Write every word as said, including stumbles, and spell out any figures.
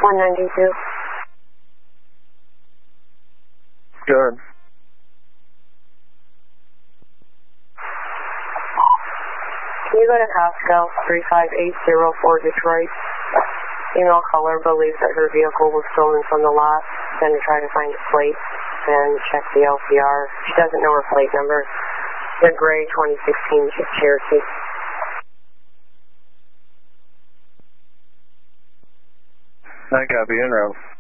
one ninety-two. Good. Can you go to Haskell three five eight zero for Detroit? Female caller believes that her vehicle was stolen from the lot. Then to try to find a plate and check the L C R. She doesn't know her plate number. The gray twenty sixteen Cherokee. I copy, en route.